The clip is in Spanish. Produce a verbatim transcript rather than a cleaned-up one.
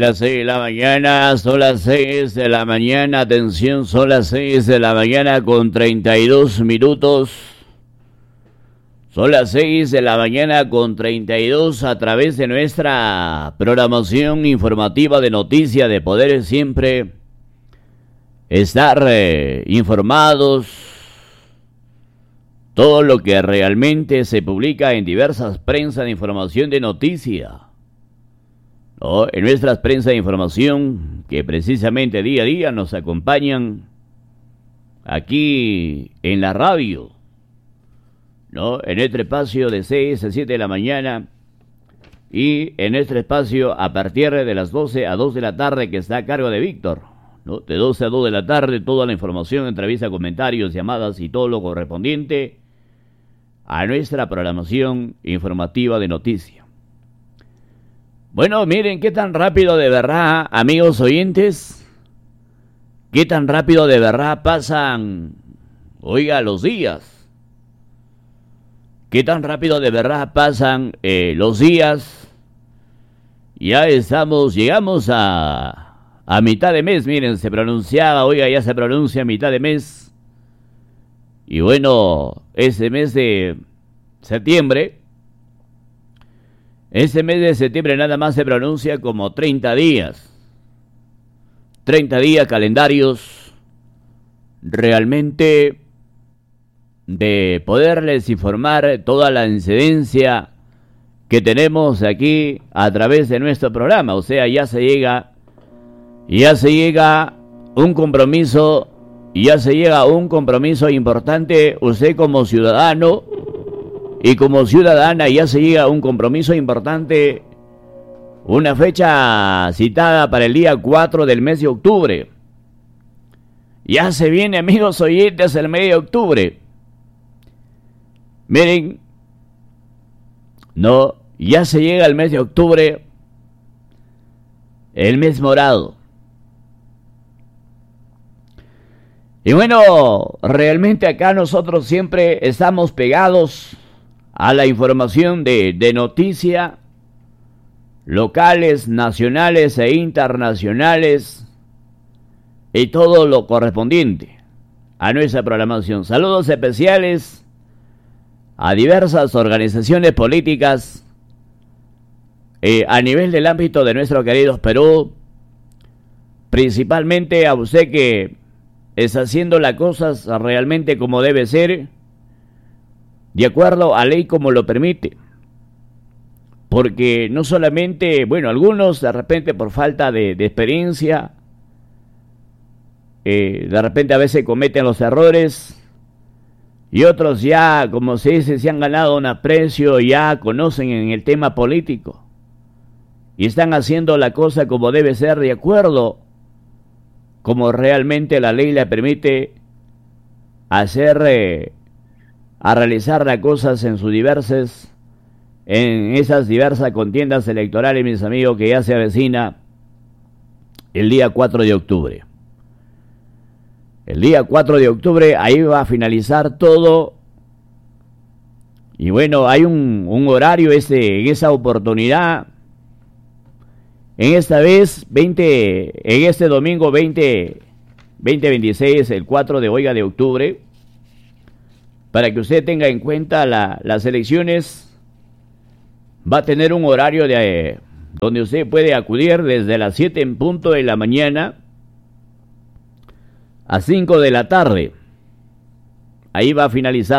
las seis de la mañana, son las seis de la mañana, atención, son las seis de la mañana con treinta y dos minutos. Son las seis de la mañana con treinta y dos a través de nuestra programación informativa de Noticias de Poder Siempre. Estar eh, informados, todo lo que realmente se publica en diversas prensas de información de noticia. ¿No? En nuestras prensas de información que precisamente día a día nos acompañan aquí en la radio, ¿no? En este espacio de seis a siete de la mañana y en este espacio a partir de las doce a dos de la tarde que está a cargo de Víctor, ¿no? De doce a dos de la tarde toda la información, entrevista, comentarios, llamadas y todo lo correspondiente a nuestra programación informativa de noticias. Bueno, miren qué tan rápido de verdad, amigos oyentes, qué tan rápido de verdad pasan, oiga, los días. Qué tan rápido de verdad pasan eh, los días. Ya estamos, llegamos a, a mitad de mes, miren, se pronunciaba, oiga, ya se pronuncia mitad de mes. Y bueno, ese mes de septiembre, ese mes de septiembre nada más se pronuncia como treinta días. treinta días calendarios realmente de poderles informar toda la incidencia que tenemos aquí a través de nuestro programa. O sea, ya se llega, ya se llega un compromiso, ya se llega un compromiso importante. Usted como ciudadano y como ciudadana ya se llega a un compromiso importante, una fecha citada para el día cuatro del mes de octubre. Ya se viene, amigos oyentes, el mes de octubre. Miren, no, ya se llega el mes de octubre, el mes morado. Y bueno, realmente acá nosotros siempre estamos pegados a la información de, de noticia, locales, nacionales e internacionales, y todo lo correspondiente a nuestra programación. Saludos especiales a diversas organizaciones políticas eh, a nivel del ámbito de nuestro querido Perú, principalmente a usted que está haciendo las cosas realmente como debe ser, de acuerdo a ley como lo permite. Porque no solamente, bueno, algunos de repente por falta de, de experiencia, eh, de repente a veces cometen los errores, y otros ya, como se dice, se han ganado un aprecio, ya conocen en el tema político, y están haciendo la cosa como debe ser, de acuerdo como realmente la ley le permite hacer, eh, a realizar las cosas en sus diversas, en esas diversas contiendas electorales, mis amigos, que ya se avecina el día cuatro de octubre. El día cuatro de octubre, ahí va a finalizar todo. Y bueno, hay un, un horario ese, en esa oportunidad. En esta vez, veinte, en este domingo veinte, veinte veintiséis, el cuatro de oiga de octubre, para que usted tenga en cuenta la, las elecciones, va a tener un horario de eh, donde usted puede acudir desde las siete en punto de la mañana a cinco de la tarde. Ahí va a finalizar